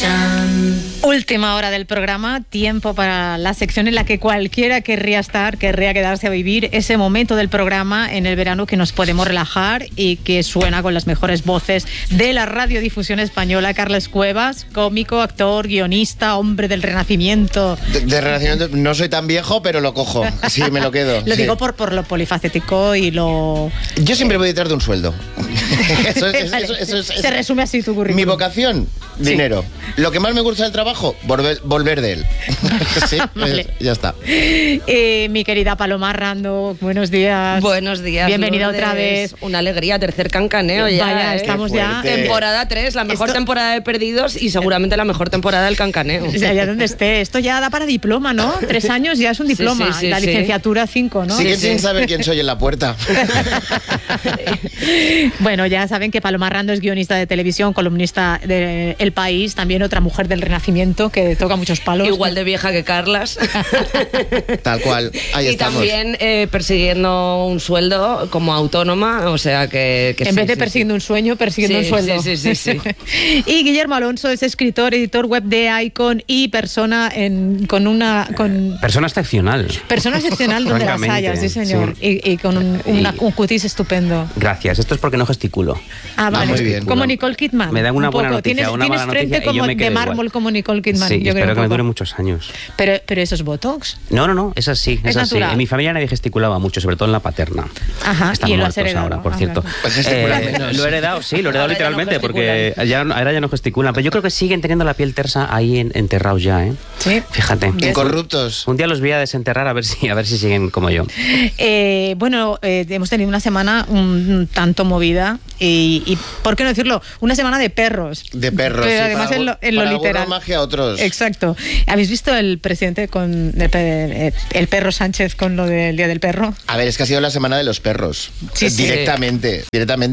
Última hora del programa, tiempo para la sección en la que cualquiera querría quedarse a vivir ese momento del programa en el verano que nos podemos relajar y que suena con las mejores voces de la radiodifusión española. Carles Cuevas, cómico, actor, guionista, hombre del Renacimiento. De Renacimiento no soy tan viejo, pero lo cojo, sí, me lo quedo. Lo digo por lo polifacético y lo... Yo siempre voy detrás de un sueldo. Se resume así tu currículum. Mi vocación, dinero. Sí. Lo que más me gusta del trabajo, volver de él. Sí, vale. Ya está. Mi querida Paloma Rando, buenos días. Buenos días. Bienvenida otra vez. Una alegría, tercer cancaneo ya. Vaya, estamos ya. Temporada 3, la mejor temporada de Perdidos y seguramente la mejor temporada del cancaneo. O sea, ya donde esté. Esto ya da para diploma, ¿no? 3 años ya es un diploma. Sí, la licenciatura 5, ¿no? Siguen sin saber quién soy en la puerta. Bueno, ya saben que Paloma Rando es guionista de televisión, columnista de El País, también otra mujer del Renacimiento que toca muchos palos. Igual de vieja que Carlas. Tal cual, ahí estamos. Y también persiguiendo un sueldo como autónoma, o sea que en vez de persiguiendo un sueño, persiguiendo un sueldo. Sí. Y Guillermo Alonso es escritor, editor web de Icon y persona persona excepcional. Persona excepcional donde las haya, sí señor. Sí. Y con un cutis estupendo. Gracias, esto es porque no gesticulo. Ah, vale. Muy bien. Como Nicole Kidman. Me dan una buena noticia, tienes una mala frente noticia y yo me quedo de mármol igual. como Nicole Kidman. Sí, yo espero que me dure muchos años. Pero eso es Botox. No, es así. Es natural. En mi familia nadie gesticulaba mucho, sobre todo en la paterna. Ajá, están y lo muertos has heredado ahora, por cierto. Pues lo he heredado, literalmente, porque ahora ya no gesticulan. Pero yo creo que siguen teniendo la piel tersa ahí enterrados ya, ¿eh? Sí. Fíjate. Incorruptos. Un día los voy a desenterrar a ver si siguen como yo. Hemos tenido una semana un tanto movida y ¿por qué no decirlo? Una semana de perros. De perros, pero sí, además en lo literal. Magia a otros. Exacto. ¿Habéis visto el presidente con el perro Sánchez con lo del Día del Perro? A ver, es que ha sido la semana de los perros. Sí. Directamente.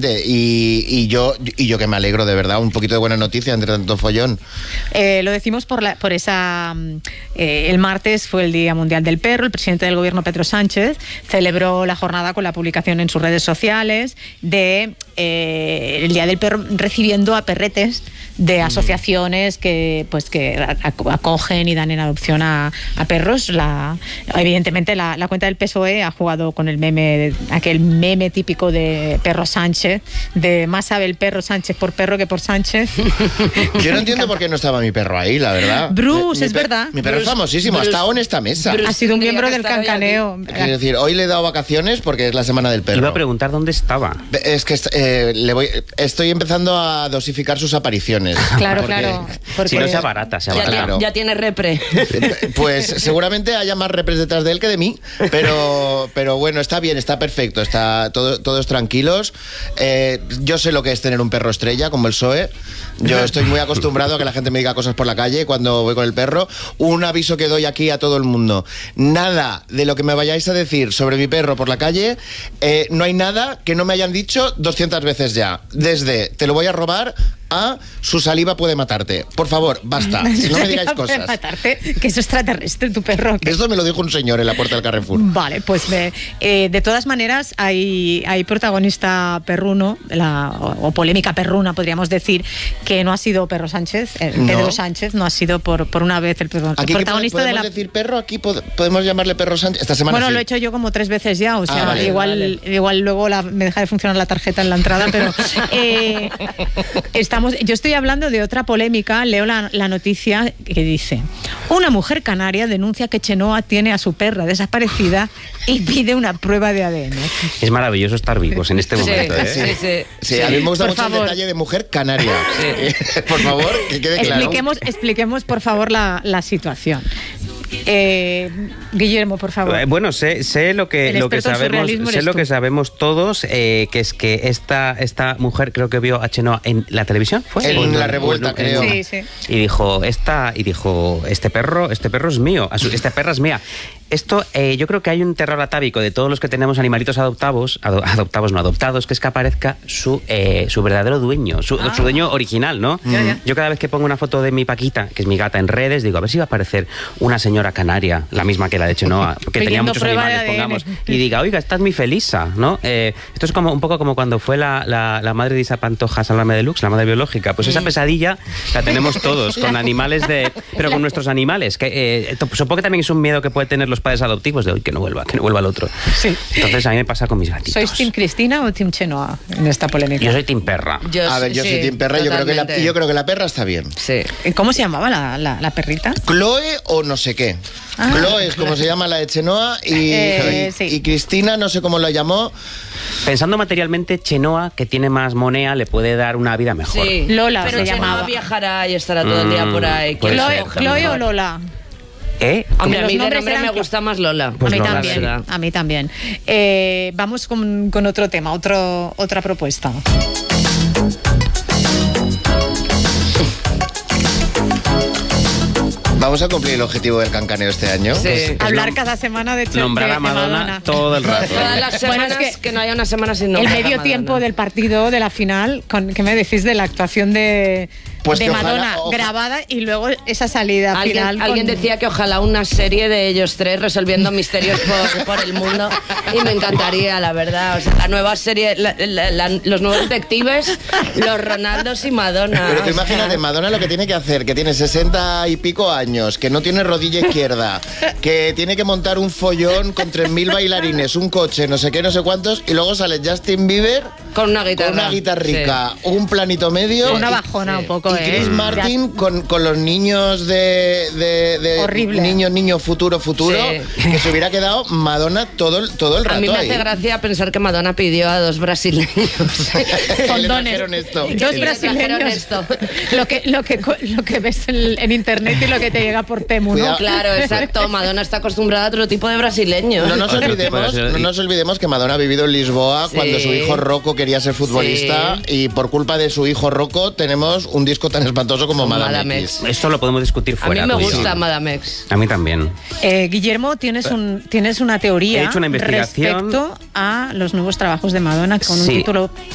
Y yo que me alegro, de verdad, un poquito de buena noticia entre tanto follón. Lo decimos por esa... el martes fue el Día Mundial del Perro. El presidente del gobierno, Pedro Sánchez, celebró la jornada con la publicación en sus redes sociales de el Día del Perro, recibiendo a perretes de asociaciones que acogen y dan en adopción a perros. Evidentemente la cuenta del PSOE ha jugado con el meme, aquel meme típico de Perro Sánchez, de más sabe el perro Sánchez por perro que por Sánchez. Yo no entiendo por qué no estaba mi perro ahí, la verdad. Bruce, es verdad. Mi perro es famosísimo, ha estado en esta mesa. Ha sido un miembro del cancaneo. Quiero decir, hoy le he dado vacaciones porque es la semana del perro. Iba a preguntar dónde estaba. Es que estoy empezando a dosificar sus apariciones. Claro. Si no sea barata. Ya tiene repre. Pues seguramente haya más repres detrás de él que de mí, pero bueno, está bien, está perfecto, está todos tranquilos. Yo sé lo que es tener un perro estrella, como el PSOE. Yo estoy muy acostumbrado a que la gente me diga cosas por la calle cuando voy con el perro. Un aviso que doy aquí a todo el mundo: nada de lo que me vayáis a decir sobre mi perro por la calle, no hay nada que no me hayan dicho 200 veces ya. Desde te lo voy a robar a su saliva puede matarte. Por favor, basta. No me digáis cosas. Puede matarte, que eso es extraterrestre, tu perro. Esto me lo dijo un señor en la puerta del Carrefour. Vale, pues de todas maneras hay protagonista perruno, o polémica perruna, podríamos decir, que no ha sido Pedro Sánchez, Pedro Sánchez, no ha sido por una vez el protagonista de la... ¿Podemos decir perro? Aquí podemos llamarle Perro Sánchez. Esta semana sí. Lo he hecho yo como 3 veces ya, o sea, vale. igual luego me deja de funcionar la tarjeta en la entrada, pero yo estoy hablando de otra polémica. Leo la noticia que dice: una mujer canaria denuncia que Chenoa tiene a su perra desaparecida y pide una prueba de ADN. Es maravilloso estar vivos en este momento. Sí, a mí me gusta mucho el detalle de mujer canaria. Por favor, que quede claro. Expliquemos por favor la situación. Guillermo, por favor. Bueno, sé lo que sabemos todos, que es que esta mujer creo que vio a Chenoa en la televisión, ¿fue? En La Revuelta, creo. Sí. Y dijo, este perro es mío, esta perra es mía. Esto, yo creo que hay un terror atávico de todos los que tenemos animalitos adoptados, que es que aparezca su verdadero dueño, su dueño original, ¿no? Yo cada vez que pongo una foto de mi Paquita, que es mi gata, en redes, digo, a ver si va a aparecer una señora canaria, la misma que la de Chenoa, porque tenía Pidiendo muchos prueba de animales, ADN. pongamos, y diga, oiga, esta es mi Felisa, ¿no? Esto es como un poco como cuando fue la madre de Isa Pantoja, Sálvame Deluxe, la madre biológica. Pues esa pesadilla la tenemos todos, con animales pero con nuestros animales, que supongo que también es un miedo que puede tener los padres adoptivos de hoy que no vuelva el otro. Sí. Entonces a mí me pasa con mis gatitos. ¿Sois Team Cristina o Team Chenoa en esta polémica? Yo soy Team Perra. A ver, yo sí, soy Team Perra, yo creo que la perra está bien. Sí. ¿Cómo se llamaba la perrita? Chloe o no sé qué. Ah. Chloe es como se llama la de Chenoa sí. y Cristina no sé cómo lo llamó. Pensando materialmente, Chenoa, que tiene más monea, le puede dar una vida mejor. Sí. Lola pero se Chenoa llamaba. viajará y estará todo el día por ahí. Puede ¿Quién ser. lo coge ¿Chloe mejor? o Lola? Hombre, a Los mí de nombres nombre eran me gusta más Lola. Pues a mí Lola, también. sí. verdad. A mí también. Vamos con otro tema, otra propuesta. Vamos a cumplir el objetivo del cancaneo este año. Sí. Que es Hablar cada semana de Nombrar a Madonna todo el rato. Todas las Bueno, semanas, es que no haya una semana sin el nombrar a medio Madonna. tiempo del partido de la final, ¿qué me decís de la actuación de Pues de que ojalá- Madonna grabada y luego esa salida final? Alguien con- decía que ojalá una serie de ellos tres resolviendo misterios por el mundo y me encantaría, la verdad. O sea, la nueva serie, los nuevos detectives, los Ronaldos y Madonna. Pero tú O sea, imagínate, Madonna lo que tiene que hacer, que tiene 60 y pico años, que no tiene rodilla izquierda, que tiene que montar un follón con 3.000 bailarines, un coche, no sé qué, no sé cuántos, y luego sale Justin Bieber con una guitarra. con una guitarrica, un planito medio. Una y- bajona un poco, Y Chris ¿eh? Martin con los niños de Horrible. niño, futuro, Sí. que se hubiera quedado Madonna todo el rato A mí me ahí. hace gracia pensar que Madonna pidió a dos brasileños. Le Fondones. trajeron esto. Dos le trajeron brasileños. esto. Lo que ves en internet y lo que te llega por Temu, ¿no? Cuidado. Claro, exacto. Madonna está acostumbrada a otro tipo de brasileños. No nos, Otro tipo olvidemos, de- no nos olvidemos que Madonna ha vivido en Lisboa Sí. cuando su hijo Rocco quería ser futbolista y por culpa de su hijo Rocco tenemos un disco tan espantoso como Madame Madame X. X. Esto lo podemos discutir A mí fuera. me tú y yo. gusta Madame X. A mí también. Guillermo, tienes una teoría He hecho una investigación. respecto a los nuevos trabajos de Madonna con un Sí. título